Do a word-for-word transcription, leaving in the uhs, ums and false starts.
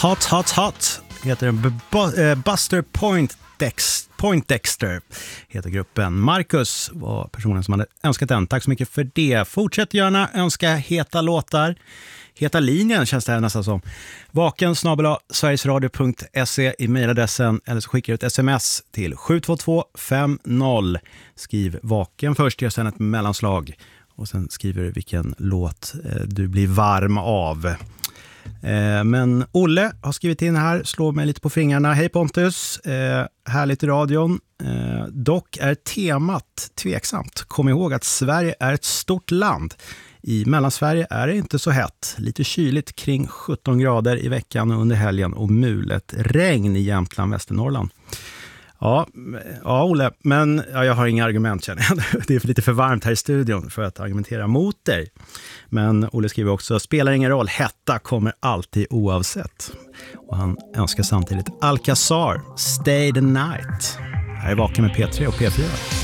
Hot, hot, hot heter den. B- Buster Point, Dex, Point Dexter heter gruppen. Marcus var personen som hade önskat den. Tack så mycket för det. Fortsätt gärna önska heta låtar. Heta linjen känns det här nästan som. Vaken snabel-a sverigesradio punkt se i mejladressen, eller så skickar du ett sms till sju två två fem noll. Skriv vaken först, gör sen ett mellanslag och sen skriver du vilken låt eh, du blir varm av. Eh, men Olle har skrivit in här, slår mig lite på fingrarna. Hej Pontus, eh, härligt i radion. Eh, dock är temat tveksamt. Kom ihåg att Sverige är ett stort land. I Mellansverige är det inte så hett. Lite kyligt kring sjutton grader i veckan och under helgen och mulet regn i Jämtland, Västernorrland. Ja, ja Olle, men ja, jag har inga argument känner jag. Det är för lite för varmt här i studion för att argumentera mot dig. Men Olle skriver också, spelar ingen roll, hetta kommer alltid oavsett. Och han önskar samtidigt Alcazar, Stay the Night. Här är Vaken med P tre och P fyra.